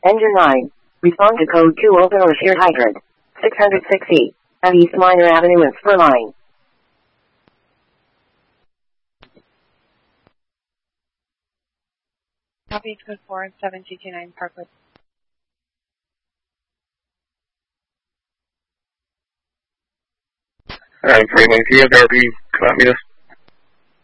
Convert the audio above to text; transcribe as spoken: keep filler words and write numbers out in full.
Engine nine. Respond to code two, open or shared hydrant. six hundred six E. At East Minor Avenue and Spur Line. Copy code four, seven two two nine Parkwood. Alright, Freeman, can you have Darby come at me this?